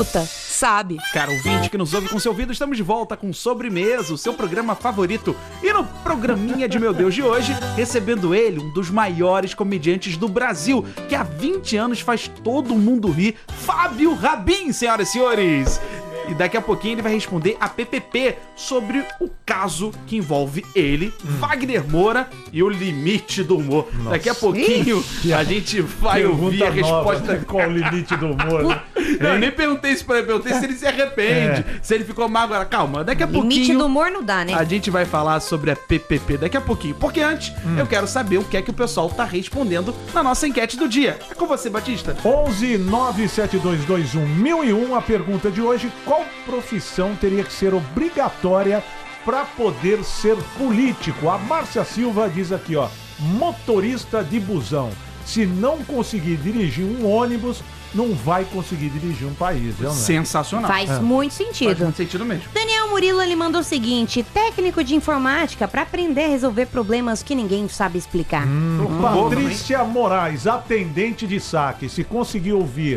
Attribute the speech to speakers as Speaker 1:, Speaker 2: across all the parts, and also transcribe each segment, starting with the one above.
Speaker 1: sabe.
Speaker 2: Cara, ouvinte que nos ouve com seu ouvido, estamos de volta com Sobremesa, o seu programa favorito. E no programinha de Meu Deus de hoje, recebendo ele, um dos maiores comediantes do Brasil, que há 20 anos faz todo mundo rir, Fábio Rabin, senhoras e senhores. E daqui a pouquinho ele vai responder a PPP sobre o caso que envolve ele, Wagner Moura e o limite do humor. Nossa. Daqui a pouquinho a gente vai ouvir a resposta.
Speaker 3: Qual o limite do humor, né?
Speaker 2: Eu nem perguntei isso pra ele, perguntei se ele se arrepende, se ele ficou mal agora. Calma, daqui a pouquinho...
Speaker 1: Limite do humor não dá, né?
Speaker 2: A gente vai falar sobre a PPP daqui a pouquinho. Porque antes, eu quero saber o que é que o pessoal tá respondendo na nossa enquete do dia. É com você, Batista.
Speaker 3: 11 97221 1001, a pergunta de hoje: qual profissão teria que ser obrigatória para poder ser político? A Márcia Silva diz aqui, ó, motorista de busão. Se não conseguir dirigir um ônibus, não vai conseguir dirigir um país.
Speaker 2: Sensacional.
Speaker 1: Faz muito sentido.
Speaker 2: Faz muito sentido mesmo.
Speaker 1: Daniel Murilo, ele mandou o seguinte: técnico de informática para aprender a resolver problemas que ninguém sabe explicar.
Speaker 3: Patrícia Moraes, atendente de saque. Se conseguir ouvir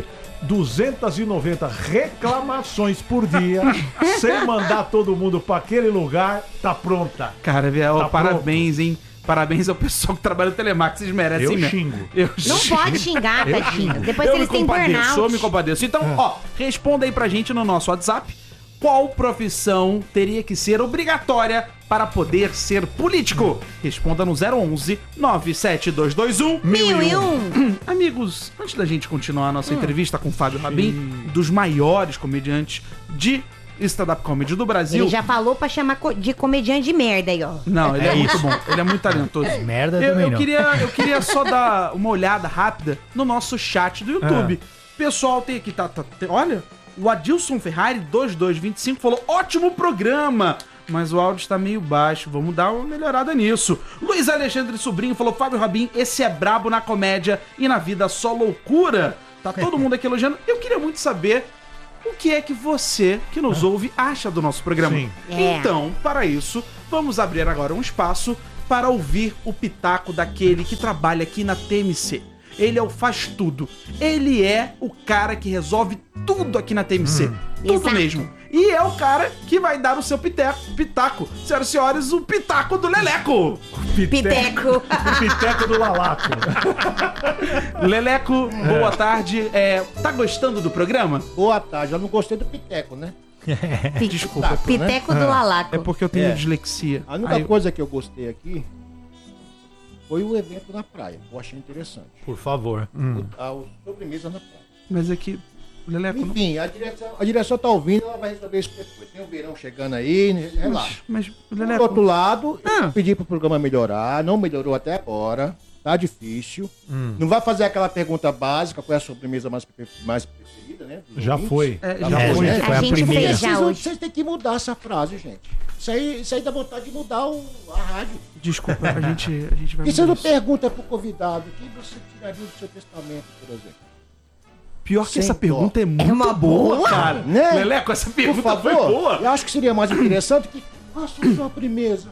Speaker 3: 290 reclamações por dia, sem mandar todo mundo para aquele lugar, tá pronta.
Speaker 2: Cara,
Speaker 3: Tá
Speaker 2: parabéns, hein? Parabéns ao pessoal que trabalha no Telemark, vocês merecem
Speaker 3: Eu
Speaker 2: mesmo.
Speaker 3: xingo.
Speaker 1: Não pode xingar, tadinho. Depois
Speaker 2: Eu
Speaker 1: eles têm
Speaker 2: eu me
Speaker 1: burnout.
Speaker 2: compadeço. Então, ó, responda aí pra gente no nosso WhatsApp. Qual profissão teria que ser obrigatória para poder ser político? Responda no 011 97221
Speaker 1: 1001.
Speaker 2: Amigos, antes da gente continuar a nossa entrevista com o Fábio Rabin, dos maiores comediantes de stand-up comedy do Brasil.
Speaker 1: Ele já falou pra chamar de comediante de merda aí, ó.
Speaker 2: Não, ele é muito bom, ele é muito talentoso.
Speaker 4: Merda também não.
Speaker 2: Eu queria só dar uma olhada rápida no nosso chat do YouTube. Pessoal, tem aqui, olha, o Adilson Ferrari 2225 falou: ótimo programa, mas o áudio está meio baixo, vamos dar uma melhorada nisso. Luiz Alexandre Sobrinho falou: Fábio Rabin, esse é brabo na comédia e na vida só loucura. Tá todo mundo aqui elogiando. Eu queria muito saber o que é que você, que nos ouve, acha do nosso programa.
Speaker 3: Sim.
Speaker 2: Então, para isso, vamos abrir agora um espaço para ouvir o pitaco daquele que trabalha aqui na TMC. Ele é o faz tudo. Ele é o cara que resolve tudo aqui na TMC. Tudo
Speaker 1: Exato.
Speaker 2: mesmo. E é o cara que vai dar o seu pitaco. Senhoras e senhores, o pitaco do Leleco.
Speaker 1: Piteco.
Speaker 3: O piteco do Lalaco.
Speaker 2: Leleco, boa tarde. Tá gostando do programa?
Speaker 5: Boa tarde, eu não gostei do piteco, né?
Speaker 2: Desculpa.
Speaker 1: Piteco do Lalaco.
Speaker 2: É porque eu tenho dislexia.
Speaker 5: A única coisa que eu gostei aqui foi o evento na praia. Eu achei interessante.
Speaker 4: Por favor.
Speaker 5: A sobremesa na praia.
Speaker 2: Mas é que o Leleco não...
Speaker 5: Enfim, a direção tá ouvindo, ela vai resolver isso depois. Tem o verão chegando aí, relaxa.
Speaker 2: Mas o
Speaker 5: Do
Speaker 2: Leleco...
Speaker 5: outro lado, eu pedi pro programa melhorar, não melhorou até agora, tá difícil. Não vai fazer aquela pergunta básica, qual é a sobremesa mais preferida, né? dos
Speaker 3: Já
Speaker 5: ouvintes.
Speaker 3: foi.
Speaker 2: Já
Speaker 3: foi.
Speaker 5: né?
Speaker 1: A gente fez já hoje.
Speaker 5: Vocês têm que mudar essa frase, gente. Isso aí dá vontade de mudar a rádio.
Speaker 2: Desculpa, a gente vai...
Speaker 5: E você
Speaker 2: mudar
Speaker 5: não
Speaker 2: isso.
Speaker 5: pergunta pro convidado o que você tiraria do seu testamento, por exemplo?
Speaker 2: Pior que
Speaker 5: Sem
Speaker 2: essa
Speaker 5: dó.
Speaker 2: pergunta é muito
Speaker 1: uma
Speaker 2: boa,
Speaker 1: boa,
Speaker 2: cara.
Speaker 5: né?
Speaker 2: Leleco, essa
Speaker 5: Por
Speaker 2: pergunta
Speaker 5: favor,
Speaker 2: foi boa.
Speaker 5: eu acho que seria mais interessante que faça a sobremesa.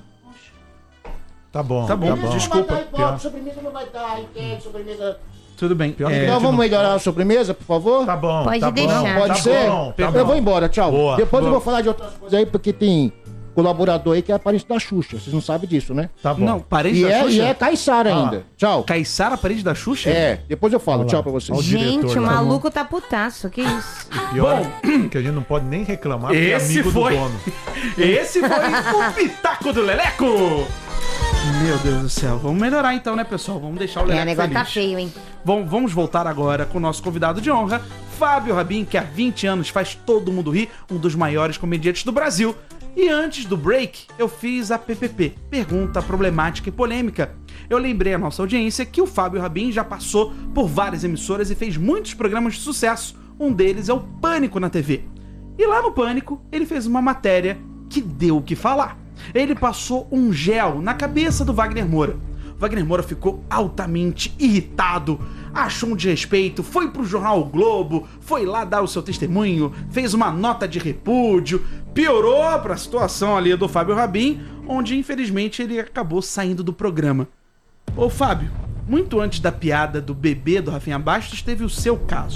Speaker 3: Tá bom.
Speaker 2: Tá bom. Desculpa.
Speaker 5: Não vai dar igual, sobremesa não vai dar, entende? Sobremesa...
Speaker 2: Tudo bem.
Speaker 3: Pior que
Speaker 5: Então vamos melhorar a sobremesa, por favor?
Speaker 3: Tá bom.
Speaker 1: Pode
Speaker 3: tá
Speaker 1: deixar.
Speaker 3: Bom,
Speaker 5: Pode
Speaker 3: tá
Speaker 5: ser?
Speaker 3: Bom, tá
Speaker 5: Eu
Speaker 3: bom.
Speaker 5: vou embora, tchau.
Speaker 3: Boa,
Speaker 5: Depois
Speaker 3: boa.
Speaker 5: eu vou falar de outras coisas aí, porque tem colaborador aí que é parente da Xuxa. Vocês não sabem disso, né?
Speaker 3: Tá bom.
Speaker 2: Não, parede
Speaker 5: E
Speaker 2: da
Speaker 5: é
Speaker 2: Xuxa?
Speaker 5: Caiçara ainda. Tchau.
Speaker 2: Caiçara, parede da Xuxa?
Speaker 5: É, depois eu falo.
Speaker 3: Olha lá.
Speaker 5: Tchau pra vocês.
Speaker 3: Olha o diretor
Speaker 1: Gente, o
Speaker 3: lá.
Speaker 1: maluco tá putaço. Que isso?
Speaker 3: Pior que a gente não pode nem reclamar porque é
Speaker 2: Esse
Speaker 3: amigo
Speaker 2: foi-
Speaker 3: do dono.
Speaker 2: Esse foi o pitaco do Leleco. Meu Deus do céu. Vamos melhorar então, né, pessoal? Vamos deixar o
Speaker 1: O
Speaker 2: Leleco
Speaker 1: negócio tá
Speaker 2: feliz.
Speaker 1: feio, hein?
Speaker 2: Vamos voltar agora com o nosso convidado de honra, Fábio Rabin, que há 20 anos faz todo mundo rir, um dos maiores comediantes do Brasil. E antes do break, eu fiz a PPP, pergunta problemática e polêmica. Eu lembrei à nossa audiência que o Fábio Rabin já passou por várias emissoras e fez muitos programas de sucesso. Um deles é o Pânico na TV. E lá no Pânico, ele fez uma matéria que deu o que falar. Ele passou um gel na cabeça do Wagner Moura. Wagner Moura ficou altamente irritado, achou um desrespeito, foi pro jornal O Globo, foi lá dar o seu testemunho, fez uma nota de repúdio, piorou pra situação ali do Fábio Rabin, onde infelizmente ele acabou saindo do programa. Ô Fábio, muito antes da piada do bebê do Rafinha Bastos, teve o seu caso.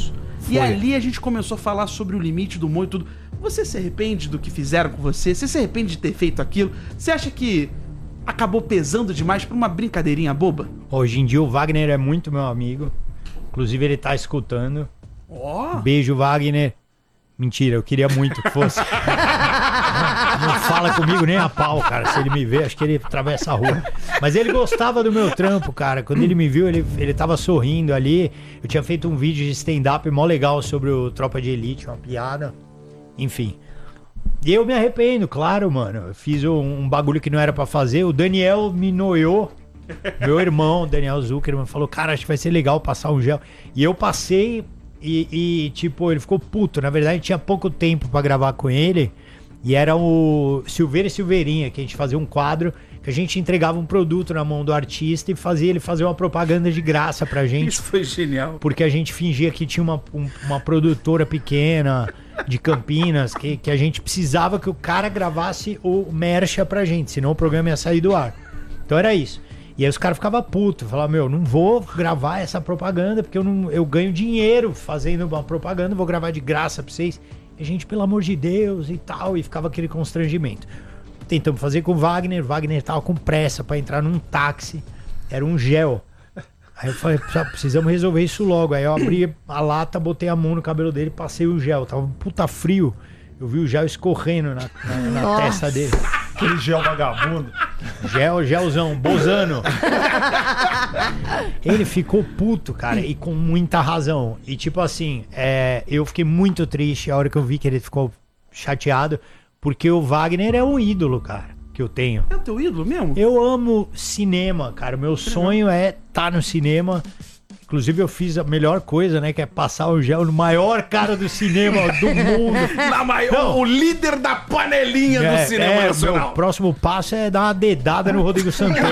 Speaker 2: E ali a gente começou a falar sobre o limite do humor e tudo. Você se arrepende do que fizeram com você? Você se arrepende de ter feito aquilo? Você acha que acabou pesando demais por uma brincadeirinha boba?
Speaker 4: Hoje em dia o Wagner é muito meu amigo. Inclusive ele tá escutando. Beijo, Wagner. Mentira, eu queria muito que fosse. Não fala comigo nem a pau, cara. Se ele me ver, acho que ele atravessa a rua. Mas ele gostava do meu trampo, cara. Quando ele me viu, ele tava sorrindo ali. Eu tinha feito um vídeo de stand-up mó legal sobre o Tropa de Elite, uma piada. Enfim. E eu me arrependo, claro, mano. Eu fiz um bagulho que não era pra fazer. O Daniel me noiou. Meu irmão, Daniel Zuckerman, falou, cara, acho que vai ser legal passar um gel. E eu passei... E, tipo, ele ficou puto. Na verdade, tinha pouco tempo pra gravar com ele. E era o Silveira e Silveirinha, que a gente fazia um quadro que a gente entregava um produto na mão do artista e fazia ele fazer uma propaganda de graça pra gente.
Speaker 2: Isso foi genial.
Speaker 4: Porque a gente fingia que tinha uma produtora pequena de Campinas, que a gente precisava que o cara gravasse o mercha pra gente, senão o programa ia sair do ar. Então era isso. E aí os caras ficavam putos, falavam, meu, não vou gravar essa propaganda, porque eu ganho dinheiro fazendo uma propaganda, vou gravar de graça pra vocês. E a gente, pelo amor de Deus e tal, e ficava aquele constrangimento. Tentamos fazer com o Wagner tava com pressa pra entrar num táxi, era um gel. Aí eu falei, precisamos resolver isso logo. Aí eu abri a lata, botei a mão no cabelo dele, passei o gel, tava um puta frio. Eu vi o gel escorrendo na testa dele.
Speaker 3: Aquele gel vagabundo.
Speaker 4: Gelzão, Bozano. Ele ficou puto, cara, e com muita razão. E tipo assim, eu fiquei muito triste a hora que eu vi que ele ficou chateado, porque o Wagner é um ídolo, cara, que eu tenho.
Speaker 2: É o teu ídolo mesmo?
Speaker 4: Eu amo cinema, cara. Meu sonho é estar no cinema. Inclusive eu fiz a melhor coisa, né? Que é passar o gel no maior cara do cinema do mundo.
Speaker 2: O líder da panelinha do cinema nacional.
Speaker 4: O próximo passo é dar uma dedada no Rodrigo Santoro.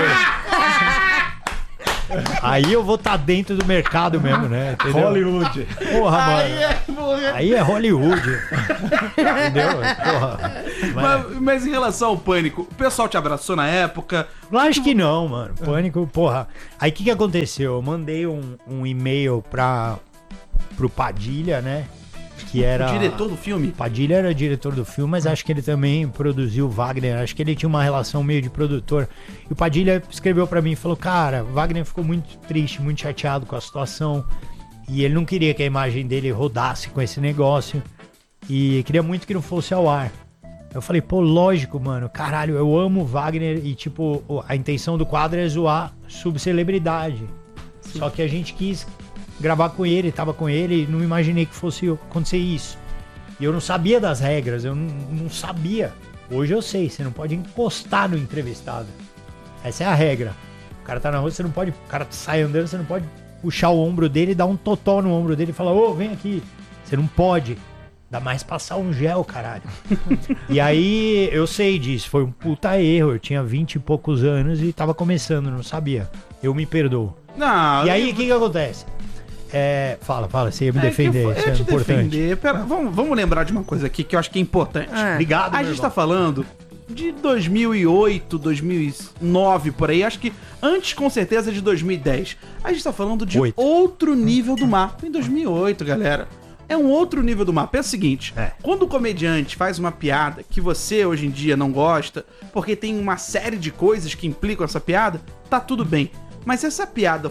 Speaker 4: Aí eu vou estar dentro do mercado mesmo, né? Entendeu?
Speaker 3: Hollywood.
Speaker 4: Porra, mano. Aí é Hollywood. Entendeu? Porra.
Speaker 2: Mas em relação ao Pânico, o pessoal te abraçou na época?
Speaker 4: Acho que não, mano. Pânico, porra. Aí o que aconteceu? Eu mandei um e-mail pro Padilha, né? Que era...
Speaker 2: O diretor do filme?
Speaker 4: Padilha era diretor do filme, mas acho que ele também produziu o Wagner. Acho que ele tinha uma relação meio de produtor. E o Padilha escreveu pra mim e falou, cara, o Wagner ficou muito triste, muito chateado com a situação. E ele não queria que a imagem dele rodasse com esse negócio. E queria muito que não fosse ao ar. Eu falei, pô, lógico, mano. Caralho, eu amo o Wagner. E tipo, a intenção do quadro é zoar subcelebridade. Só que a gente quis gravar com ele, tava com ele, e não imaginei que fosse acontecer isso. E eu não sabia das regras, eu não sabia. Hoje eu sei, você não pode encostar no entrevistado. Essa é a regra. O cara tá na rua, você não pode. O cara sai andando, você não pode puxar o ombro dele, dar um totó no ombro dele e falar, ô, vem aqui. Você não pode. Ainda mais passar um gel, caralho. E aí, eu sei disso, foi um puta erro. Eu tinha 20 e poucos anos e tava começando, não sabia. Eu me perdoo.
Speaker 2: Não,
Speaker 4: e aí, o que acontece? Fala, você ia me defender, isso é importante.
Speaker 2: Pera, vamos lembrar de uma coisa aqui que eu acho que é importante.
Speaker 4: Obrigado,
Speaker 2: A gente tá falando de 2008, 2009, por aí. Acho que antes, com certeza, de 2010. A gente tá falando de outro nível do mar. Em 2008, galera. É um outro nível do mar. Pensa o seguinte, quando o comediante faz uma piada que você, hoje em dia, não gosta, porque tem uma série de coisas que implicam essa piada, tá tudo bem. Mas se essa piada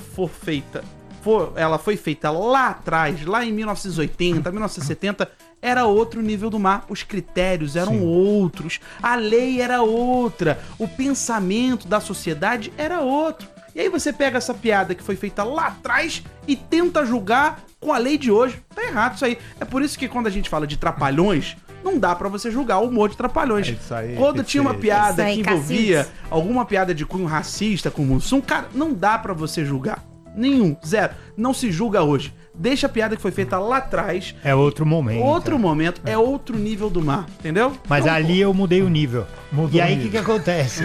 Speaker 2: ela foi feita lá atrás, lá em 1980, 1970, era outro nível do mar. Os critérios eram outros, a lei era outra, o pensamento da sociedade era outro. E aí você pega essa piada que foi feita lá atrás e tenta julgar com a lei de hoje. Tá errado isso aí. É por isso que quando a gente fala de trapalhões, não dá pra você julgar o humor de Trapalhões. Quando tinha uma piada que envolvia alguma piada de cunho racista com o Mussum, cara, não dá pra você julgar. Nenhum, zero. Não se julga hoje. Deixa a piada que foi feita lá atrás.
Speaker 4: É outro momento.
Speaker 2: Outro momento, é outro nível do mar, entendeu?
Speaker 4: Mas então, ali eu mudei o nível. E aí o que acontece?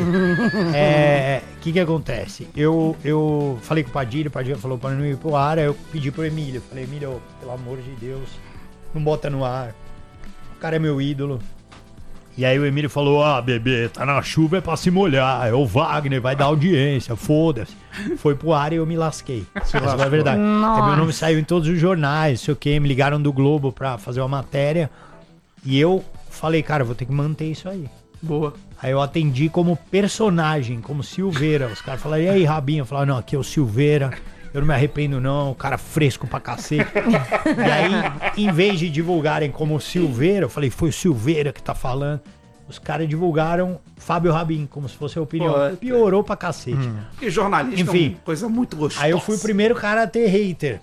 Speaker 4: O que acontece? Eu falei com o Padilha falou para não ir pro ar, aí eu pedi pro Emílio. Falei, Emílio, pelo amor de Deus, não bota no ar. O cara é meu ídolo. E aí o Emílio falou, bebê, tá na chuva é pra se molhar, é o Wagner, vai dar audiência, foda-se. Foi pro ar e eu me lasquei. Essa é a verdade. Aí meu nome saiu em todos os jornais, não sei o quê, me ligaram do Globo pra fazer uma matéria. E eu falei, cara, vou ter que manter isso aí.
Speaker 2: Boa.
Speaker 4: Aí eu atendi como personagem, como Silveira. Os caras falaram, e aí, Rabinho? Eu falava, não, aqui é o Silveira, eu não me arrependo não, o cara fresco pra cacete. E aí, em vez de divulgarem como Silveira, eu falei, foi o Silveira que tá falando. Os caras divulgaram Fábio Rabin, como se fosse a opinião.
Speaker 2: Pô,
Speaker 4: Piorou pra cacete.
Speaker 2: Porque jornalista
Speaker 4: Enfim.
Speaker 2: é uma coisa muito gostosa.
Speaker 4: Aí eu fui o primeiro cara a ter hater.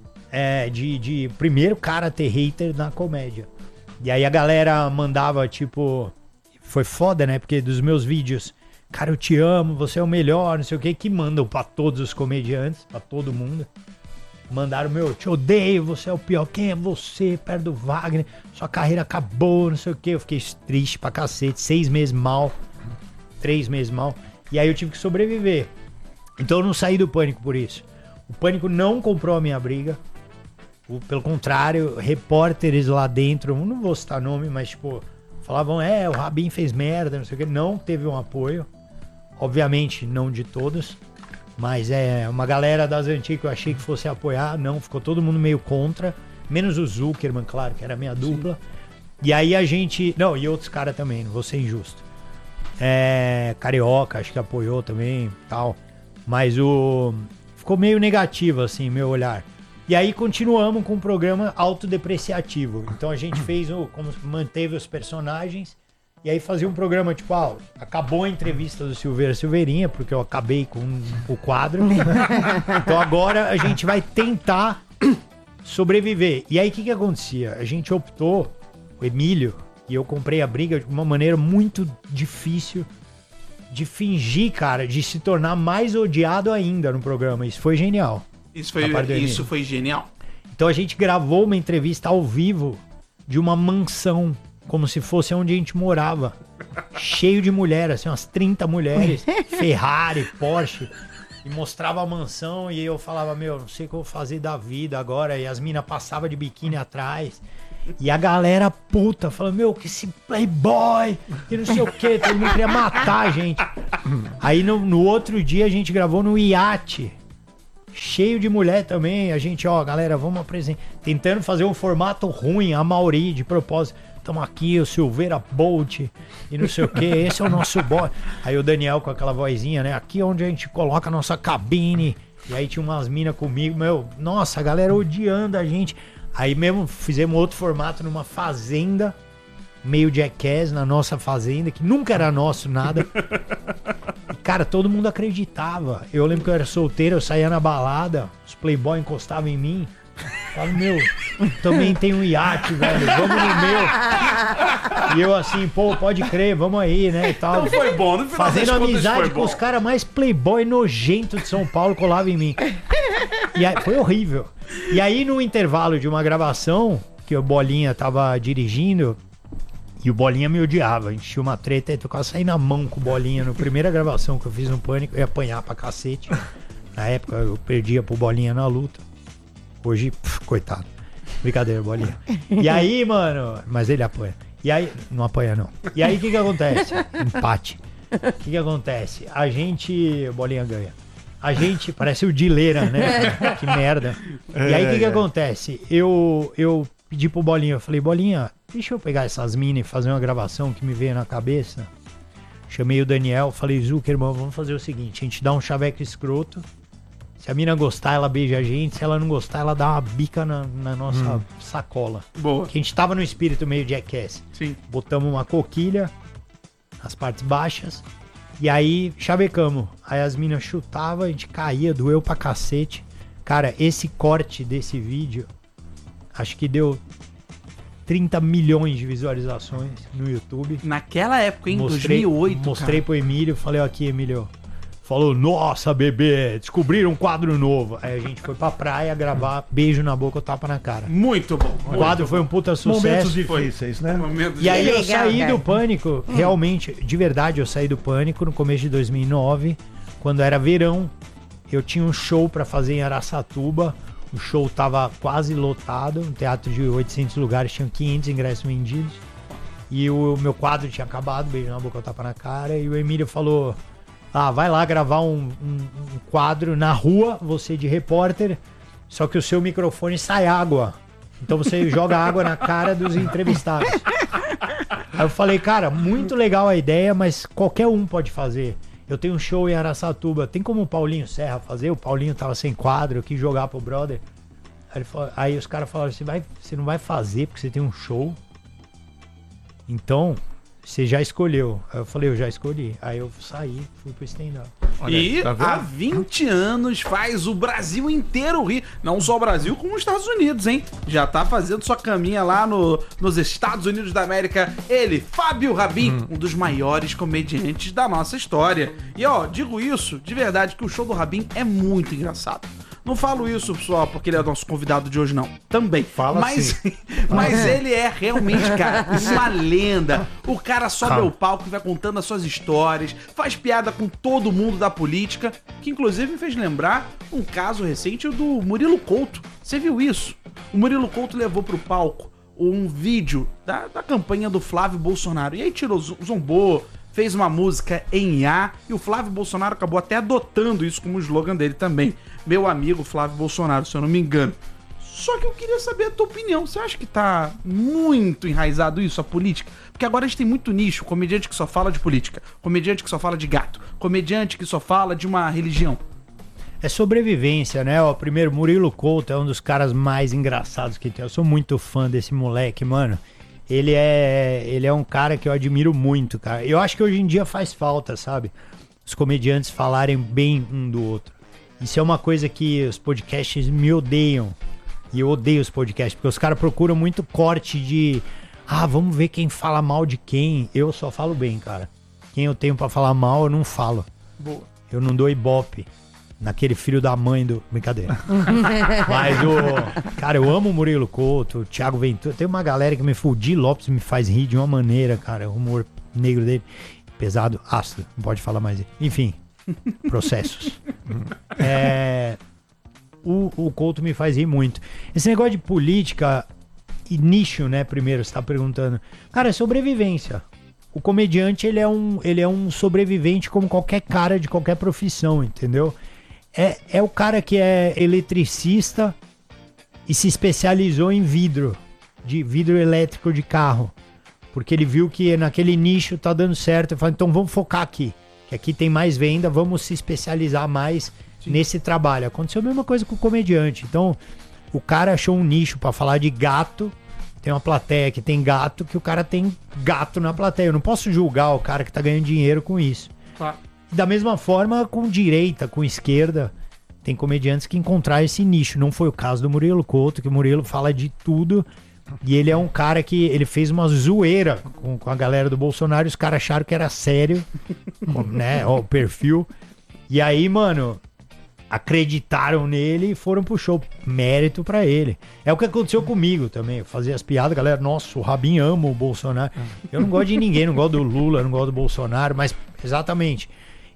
Speaker 4: Primeiro cara a ter hater na comédia. E aí a galera mandava, tipo... Foi foda, né? Porque dos meus vídeos... Cara, eu te amo, você é o melhor, não sei o que mandam pra todos os comediantes, pra todo mundo. Mandaram, meu, te odeio, você é o pior. Quem é você, perto do Wagner? Sua carreira acabou, não sei o que. Eu fiquei triste pra cacete, 6 meses mal, 3 meses mal. E aí eu tive que sobreviver. Então eu não saí do Pânico por isso. O Pânico não comprou a minha briga. Pelo contrário, repórteres lá dentro, não vou citar nome, mas tipo, falavam, o Rabin fez merda, não sei o que. Não teve um apoio. Obviamente, não de todos. Mas uma galera das antigas que eu achei que fosse apoiar, não, ficou todo mundo meio contra. Menos o Zuckerman, claro, que era a minha dupla. Sim. E aí a gente... Não, e outros caras também, não vou ser injusto. Carioca, acho que apoiou também, tal. Mas ficou meio negativo, assim, meu olhar. E aí continuamos com o programa autodepreciativo. Então a gente fez como manteve os personagens. E aí fazia um programa tipo, acabou a entrevista do Silveirinha, porque eu acabei com o quadro. Então agora a gente vai tentar sobreviver. E aí o que acontecia? A gente optou, o Emílio, e eu comprei a briga de uma maneira muito difícil de fingir, cara, de se tornar mais odiado ainda no programa. Isso foi genial.
Speaker 2: Isso foi genial.
Speaker 4: Então a gente gravou uma entrevista ao vivo de uma mansão, como se fosse onde a gente morava. Cheio de mulheres, assim, umas 30 mulheres, Ferrari, Porsche. E mostrava a mansão e eu falava, não sei o que eu vou fazer da vida agora. E as minas passavam de biquíni atrás. E a galera puta, falando, que esse playboy, que não sei o que, todo mundo queria matar a gente. Aí no outro dia a gente gravou no iate. Cheio de mulher também, a gente, galera, vamos apresentar. Tentando fazer um formato ruim, a Mauri, de propósito. Estamos aqui, o Silveira Bolt e não sei o que, esse é o nosso boy. Aí o Daniel com aquela vozinha, né? Aqui é onde a gente coloca a nossa cabine. E aí tinha umas minas comigo, nossa, a galera odiando a gente. Aí mesmo fizemos outro formato numa fazenda, meio Jackass na nossa fazenda, que nunca era nosso, nada. E, cara, todo mundo acreditava. Eu lembro que eu era solteiro, eu saía na balada, os playboy encostavam em mim. Falava, também tem um iate, velho, vamos no meu. E eu assim, pode crer, vamos aí, né, e tal.
Speaker 2: Não foi bom, no final
Speaker 4: fazendo amizade com os caras mais playboy nojento de São Paulo, colavam em mim. E aí, foi horrível. E aí, no intervalo de uma gravação, que o Bolinha tava dirigindo, e o Bolinha me odiava, a gente tinha uma treta, eu quase saí na mão com o Bolinha. Na primeira gravação que eu fiz no Pânico, eu ia apanhar pra cacete. Na época, eu perdia pro Bolinha na luta. Hoje, coitado. Brincadeira, Bolinha. E aí, mano... Mas ele apanha. E aí... Não apanha, não. E aí, o que acontece? Empate. O que acontece? A gente... Bolinha ganha. A gente... Parece o Dileira, né? Que merda. E aí, o que acontece? Eu pedi pro Bolinha. Eu falei, Bolinha, deixa eu pegar essas minas e fazer uma gravação que me veio na cabeça. Chamei o Daniel. Falei, Zuckerman, vamos fazer o seguinte. A gente dá um chaveco escroto. Se a mina gostar, ela beija a gente. Se ela não gostar, ela dá uma bica na nossa sacola.
Speaker 2: Boa.
Speaker 4: Porque a gente tava no espírito meio Jackass.
Speaker 2: Sim.
Speaker 4: Botamos uma coquilha nas partes baixas. E aí, chavecamos. Aí as minas chutavam, a gente caía, doeu pra cacete. Cara, esse corte desse vídeo, acho que deu 30 milhões de visualizações no YouTube.
Speaker 2: Naquela época, em 2008,
Speaker 4: Mostrei pro Emílio, falei, aqui, Emílio... Falou, nossa, bebê, descobriram um quadro novo. Aí a gente foi pra praia gravar Beijo na Boca ou Tapa na Cara.
Speaker 2: Muito bom.
Speaker 4: O quadro foi um puta sucesso.
Speaker 3: Momentos difíceis, né?
Speaker 4: E aí eu saí do Pânico, realmente, de verdade, eu saí do Pânico no começo de 2009, quando era verão. Eu tinha um show pra fazer em Araçatuba. O show tava quase lotado, um teatro de 800 lugares, tinham 500 ingressos vendidos. E o meu quadro tinha acabado, beijo na boca, tapa na cara. E o Emílio falou, vai lá gravar um quadro na rua, você de repórter, só que o seu microfone sai água. Então você joga água na cara dos entrevistados. Aí eu falei, cara, muito legal a ideia, mas qualquer um pode fazer. Eu tenho um show em Araçatuba, tem como o Paulinho Serra fazer? O Paulinho tava sem quadro, eu quis jogar pro brother. Aí os caras falaram, você não vai fazer porque você tem um show? Então, você já escolheu. Aí eu falei, eu já escolhi. Aí eu saí, fui pro stand-up.
Speaker 2: E há 20 anos faz o Brasil inteiro rir. Não só o Brasil, como os Estados Unidos, hein? Já tá fazendo sua caminha lá nos Estados Unidos da América. Ele, Fábio Rabin, um dos maiores comediantes da nossa história. E ó, digo isso de verdade, que o show do Rabin é muito engraçado. Não falo isso só porque ele é o nosso convidado de hoje, não. Também.
Speaker 3: Fala assim.
Speaker 2: Mas ele é realmente, cara, uma lenda. O cara sobe ao palco e vai contando as suas histórias, faz piada com todo mundo da política, que inclusive me fez lembrar um caso recente do Murilo Couto. Você viu isso? O Murilo Couto levou pro palco um vídeo da campanha do Flávio Bolsonaro. E aí tirou, zombou, fez uma música em IA, e o Flávio Bolsonaro acabou até adotando isso como slogan dele também. Meu amigo Flávio Bolsonaro, se eu não me engano. Só que eu queria saber a tua opinião. Você acha que tá muito enraizado isso, a política? Porque agora a gente tem muito nicho, comediante que só fala de política, comediante que só fala de gato, comediante que só fala de uma religião.
Speaker 4: É sobrevivência, né? Ó, primeiro, Murilo Couto é um dos caras mais engraçados que tem. Eu sou muito fã desse moleque, mano. Ele é um cara que eu admiro muito, cara. Eu acho que hoje em dia faz falta, sabe? Os comediantes falarem bem um do outro. Isso é uma coisa que os podcasts me odeiam. E eu odeio os podcasts, porque os caras procuram muito corte de... vamos ver quem fala mal de quem. Eu só falo bem, cara. Quem eu tenho pra falar mal, eu não falo.
Speaker 2: Boa.
Speaker 4: Eu não dou ibope naquele filho da mãe do... Brincadeira. Mas cara, eu amo o Murilo Couto, o Thiago Ventura. Tem uma galera que me Di Lopes me faz rir de uma maneira, cara. O humor negro dele. Pesado, ácido. Não pode falar mais. Enfim. Processos. O Couto me faz rir muito. Esse negócio de política e nicho, né? Primeiro, você tá perguntando. Cara, é sobrevivência. O comediante, ele é um sobrevivente como qualquer cara de qualquer profissão, entendeu? É o cara que é eletricista e se especializou em vidro elétrico de carro. Porque ele viu que naquele nicho tá dando certo. Ele falou, então vamos focar aqui. Que aqui tem mais venda, vamos se especializar mais nesse trabalho. Aconteceu a mesma coisa com o comediante. Então, o cara achou um nicho pra falar de gato. Tem uma plateia que tem gato, que o cara tem gato na plateia. Eu não posso julgar o cara que tá ganhando dinheiro com isso.
Speaker 2: Claro.
Speaker 4: E da mesma forma, com direita, com esquerda, tem comediantes que encontraram esse nicho. Não foi o caso do Murilo Couto, que o Murilo fala de tudo. E ele é um cara que ele fez uma zoeira com a galera do Bolsonaro. E os caras acharam que era sério, né? Ó, o perfil. E aí, mano, acreditaram nele e foram pro show. Mérito pra ele. É o que aconteceu comigo também. Eu fazia as piadas, galera, nossa, o Rabin ama o Bolsonaro. Eu não gosto de ninguém, não gosto do Lula, não gosto do Bolsonaro, mas exatamente.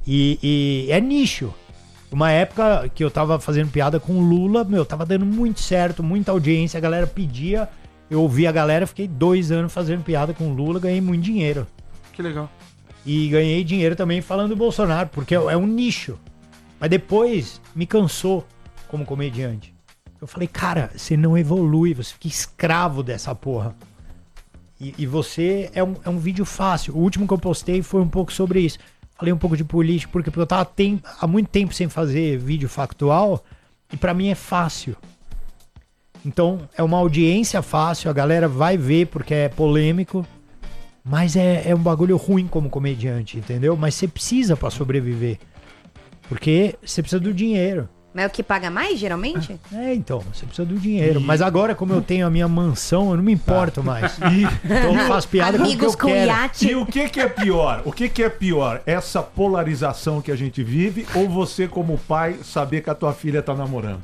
Speaker 4: E é nicho. Uma época que eu tava fazendo piada com o Lula, tava dando muito certo, muita audiência, a galera pedia, eu ouvi a galera, fiquei 2 anos fazendo piada com o Lula, ganhei muito dinheiro.
Speaker 2: Que legal.
Speaker 4: E ganhei dinheiro também falando do Bolsonaro, porque é um nicho. Mas depois me cansou como comediante. Eu falei, cara, você não evolui, você fica escravo dessa porra. E você é um vídeo fácil. O último que eu postei foi um pouco sobre isso. Falei um pouco de política, porque eu tava há muito tempo sem fazer vídeo factual, e pra mim é fácil. Então, é uma audiência fácil, a galera vai ver porque é polêmico, mas é um bagulho ruim como comediante, entendeu? Mas você precisa pra sobreviver, porque você precisa do dinheiro.
Speaker 1: Mas é o que paga mais, geralmente?
Speaker 4: Então, você precisa do dinheiro. Mas agora, como eu tenho a minha mansão, eu não me importo mais. Então eu faço piada com o que eu quero.
Speaker 1: Iate.
Speaker 3: E o que é pior? O que é pior? Essa polarização que a gente vive ou você, como pai, saber que a tua filha tá namorando?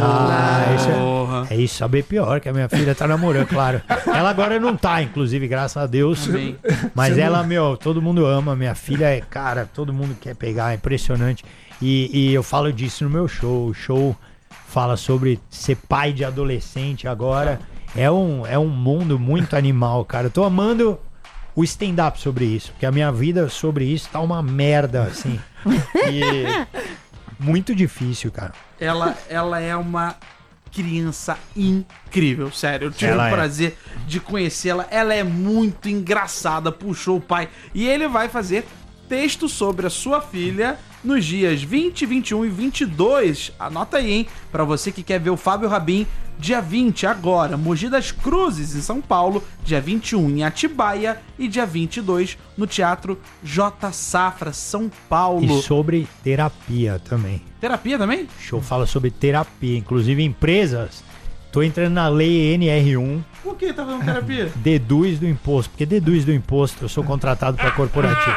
Speaker 4: Isso é isso, saber pior, que a minha filha tá namorando, claro. Ela agora não tá, inclusive, graças a Deus.
Speaker 2: Amém.
Speaker 4: Mas ela, todo mundo ama. Minha filha cara, todo mundo quer pegar, é impressionante. E eu falo disso no meu show. O show fala sobre ser pai de adolescente agora. É um mundo muito animal, cara. Eu tô amando o stand-up sobre isso, porque a minha vida sobre isso tá uma merda, assim. E muito difícil, cara.
Speaker 2: Ela é uma criança incrível, sério. Eu tive
Speaker 4: Ela
Speaker 2: o
Speaker 4: é.
Speaker 2: prazer de conhecê-la. Ela é muito engraçada, puxou o pai. E ele vai fazer texto sobre a sua filha nos dias 20, 21 e 22. Anota aí, hein? Pra você que quer ver o Fábio Rabin, dia 20 agora, Mogi das Cruzes, em São Paulo, dia 21 em Atibaia e dia 22 no Teatro J. Safra, São Paulo.
Speaker 4: E sobre terapia também.
Speaker 2: Terapia também?
Speaker 4: O show fala sobre terapia, inclusive empresas. Tô entrando na lei NR1,
Speaker 2: Por que tá fazendo terapia?
Speaker 4: deduz do imposto, porque deduz do imposto, eu sou contratado para corporativo.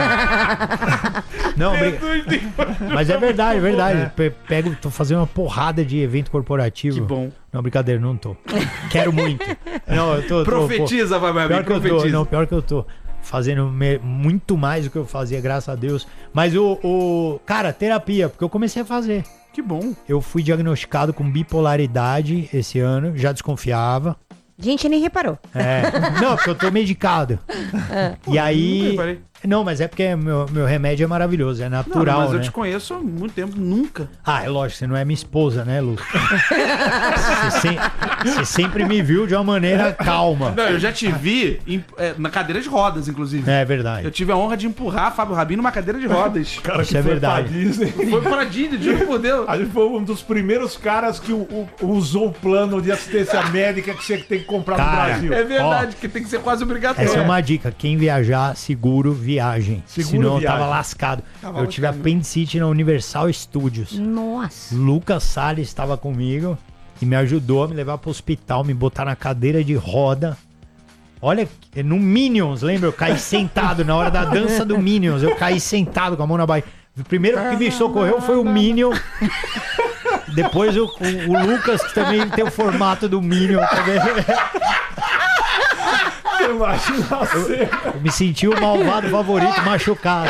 Speaker 4: Não, mas é verdade, é verdade. Tô fazendo uma porrada de evento corporativo.
Speaker 2: Que bom.
Speaker 4: Não, brincadeira, não tô. Quero muito. Não, eu tô.
Speaker 2: Profetiza, vai,
Speaker 4: Pior que eu tô,
Speaker 2: profetiza.
Speaker 4: não, pior que eu tô fazendo muito mais do que eu fazia, graças a Deus. Mas cara, terapia, porque eu comecei a fazer.
Speaker 2: Que bom.
Speaker 4: Eu fui diagnosticado com bipolaridade esse ano, já desconfiava.
Speaker 1: Gente, nem reparou.
Speaker 4: Não, porque eu tô medicado. E aí.
Speaker 2: Nunca reparei.
Speaker 4: Não, mas é porque meu remédio é maravilhoso, é natural,
Speaker 2: Mas eu
Speaker 4: né?
Speaker 2: te conheço há muito tempo, nunca.
Speaker 4: Ah, é lógico, você não é minha esposa, né, Lu? Você sempre me viu de uma maneira calma.
Speaker 2: Não, eu já te vi na cadeira de rodas, inclusive.
Speaker 4: É verdade.
Speaker 2: Eu tive a honra de empurrar Fábio Rabin numa cadeira de rodas.
Speaker 3: Cara,
Speaker 4: Isso
Speaker 3: que
Speaker 4: é
Speaker 3: foi
Speaker 4: verdade.
Speaker 3: pra Disney.
Speaker 2: Foi pra Disney, juro por Deus.
Speaker 3: A gente foi um dos primeiros caras que usou o plano de assistência médica que você tem que comprar
Speaker 4: Cara,
Speaker 3: no Brasil.
Speaker 2: É verdade, que tem que ser quase obrigatório.
Speaker 4: Essa é uma dica. Quem viajar, seguro viagem.
Speaker 3: Seguro
Speaker 4: Senão eu
Speaker 3: viagem.
Speaker 4: tava lascado.
Speaker 2: Tava
Speaker 4: Eu tive
Speaker 2: lascado.
Speaker 4: apendicite na Universal Studios.
Speaker 1: Nossa.
Speaker 4: Lucas Salles estava comigo e me ajudou a me levar pro hospital, me botar na cadeira de roda. Olha, no Minions, lembra? Eu caí sentado na hora da dança do Minions. Eu caí sentado com a mão na barriga. O primeiro que me socorreu foi o Minion. Depois o Lucas, que também tem o formato do Minion. Também.
Speaker 3: Imagina você.
Speaker 4: Eu me senti o malvado favorito machucado.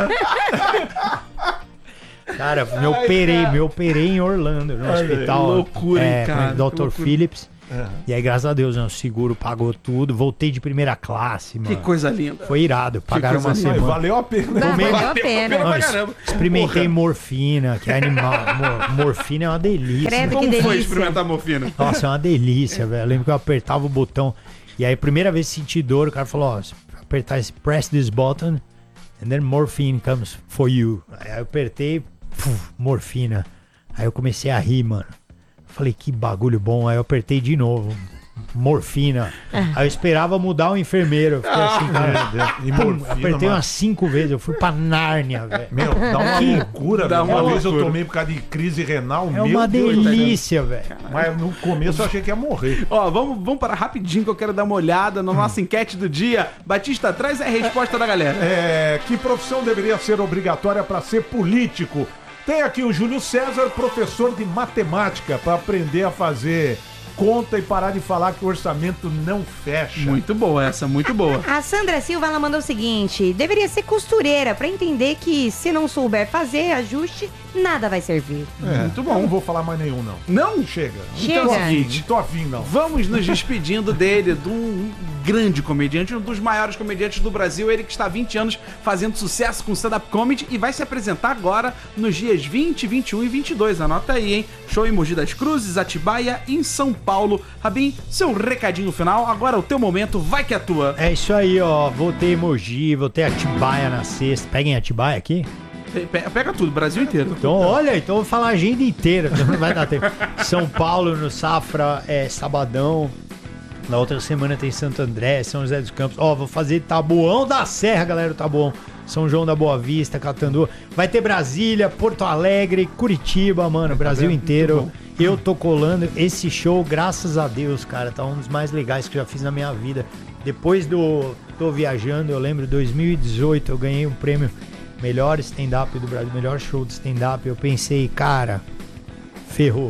Speaker 4: Cara, me operei em Orlando, no hospital.
Speaker 2: que loucura, hein, cara,
Speaker 4: com o
Speaker 2: que
Speaker 4: Dr.
Speaker 2: loucura.
Speaker 4: Phillips. E aí, graças a Deus, né, o seguro pagou tudo. Voltei de primeira classe, mano.
Speaker 2: Que coisa linda.
Speaker 4: Foi irado. Pagaram uma
Speaker 2: coisa linda.
Speaker 4: semana.
Speaker 3: Valeu a pena.
Speaker 1: Valeu a pena.
Speaker 2: Pra
Speaker 4: Não,
Speaker 2: caramba.
Speaker 4: experimentei morfina, que é animal. Morfina é uma delícia.
Speaker 1: Credo.
Speaker 2: Como
Speaker 1: Que
Speaker 2: foi
Speaker 1: delícia.
Speaker 2: experimentar morfina?
Speaker 4: Nossa, é uma delícia, velho. Eu lembro que eu apertava o botão. E aí, a primeira vez que senti dor, o cara falou: ó, se apertar esse, press this button, and then morphine comes for you. Aí eu apertei, morfina. Aí eu comecei a rir, mano. Falei, que bagulho bom. Aí eu apertei de novo. Morfina. Aí eu esperava mudar o enfermeiro. Eu fiquei assim, cara.
Speaker 3: E
Speaker 4: Pum,
Speaker 3: morfina,
Speaker 4: apertei
Speaker 3: mano.
Speaker 4: umas 5 vezes. Eu fui pra Nárnia, velho.
Speaker 3: Meu, dá uma loucura,
Speaker 2: Dá
Speaker 3: velho.
Speaker 2: uma
Speaker 3: Uma vez eu
Speaker 2: loucura.
Speaker 3: tomei por causa de crise renal,
Speaker 4: É
Speaker 3: meu
Speaker 4: uma
Speaker 3: Deus,
Speaker 4: delícia, velho.
Speaker 3: Mas no começo eu achei que ia morrer.
Speaker 2: Ó, vamos parar rapidinho que eu quero dar uma olhada na nossa enquete do dia. Batista, traz a resposta da galera.
Speaker 3: Que profissão deveria ser obrigatória para ser político? Tem aqui o Júlio César, professor de matemática, para aprender a fazer conta e parar de falar que o orçamento não fecha.
Speaker 2: Muito boa essa, muito boa.
Speaker 1: A Sandra Silva, ela mandou o seguinte: deveria ser costureira pra entender que se não souber fazer ajuste, nada vai servir.
Speaker 2: Muito bom.
Speaker 3: Eu não vou falar mais nenhum, não.
Speaker 2: Não?
Speaker 3: Chega.
Speaker 1: Chega.
Speaker 3: Não tô afim, não tô afim, não.
Speaker 2: Vamos nos despedindo dele, de um grande comediante, um dos maiores comediantes do Brasil, ele que está há 20 anos fazendo sucesso com stand-up comedy e vai se apresentar agora nos dias 20, 21 e 22. Anota aí, hein? Show em Mogi das Cruzes, Atibaia, em São Paulo. Rabin, seu recadinho final, agora é o teu momento, vai que é tua.
Speaker 4: É isso aí, ó. Voltei em Mogi, voltei a Atibaia na sexta. Peguem Atibaia aqui?
Speaker 2: Pega tudo, Brasil inteiro.
Speaker 4: Então, olha, então eu vou falar a agenda inteira, não vai dar tempo. São Paulo, no Safra, sabadão. Na outra semana tem Santo André, São José dos Campos. Ó, vou fazer Taboão da Serra, galera do Taboão. São João da Boa Vista, Catandu. Vai ter Brasília, Porto Alegre, Curitiba, mano, Brasil inteiro. Eu tô colando esse show, graças a Deus, cara. Tá um dos mais legais que eu já fiz na minha vida. Depois do Tô Viajando, eu lembro, 2018, eu ganhei um prêmio melhor stand-up do Brasil, melhor show de stand-up. Eu pensei, cara, ferrou.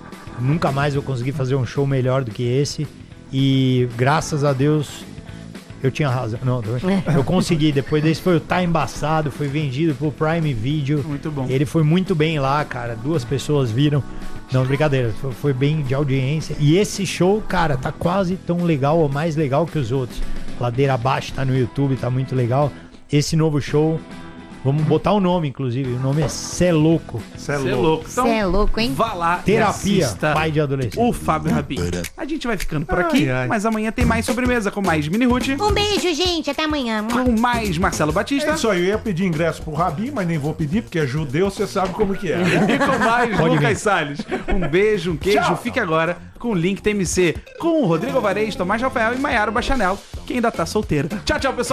Speaker 4: Nunca mais vou conseguir fazer um show melhor do que esse. E graças a Deus eu tinha razão. Não, eu consegui. Depois desse foi o Tá Embaçado, foi vendido pro Prime Video.
Speaker 2: Muito bom.
Speaker 4: Ele foi muito bem lá, cara. 2 pessoas viram. Não, brincadeira. Foi bem de audiência. E esse show, cara, tá quase tão legal ou mais legal que os outros. Ladeira Abaixo, tá no YouTube, tá muito legal. Esse novo show, vamos botar o nome, inclusive. O nome é Cê Louco.
Speaker 2: Cê é louco. Então,
Speaker 1: Você é louco, hein?
Speaker 2: vá lá e
Speaker 4: Terapia,
Speaker 2: assista
Speaker 4: pai de adolescente.
Speaker 2: o Fábio Rabin. A gente vai ficando por aqui, mas amanhã tem mais sobremesa com mais Mini Ruth,
Speaker 1: Um beijo, gente. Até amanhã.
Speaker 2: com mais Marcelo
Speaker 3: É
Speaker 2: Batista
Speaker 3: isso aí, eu ia pedir ingresso pro Rabin, mas nem vou pedir, porque é judeu, você sabe como que é.
Speaker 2: e com mais
Speaker 4: Pode
Speaker 2: Lucas
Speaker 4: vir.
Speaker 2: Salles. Um beijo, um queijo.
Speaker 3: Tchau.
Speaker 2: Fique agora com o Link TMC, com o Rodrigo Alvarez, Tomás Rafael e Maiara Bachanel, que ainda tá solteira. Tchau, tchau, pessoal.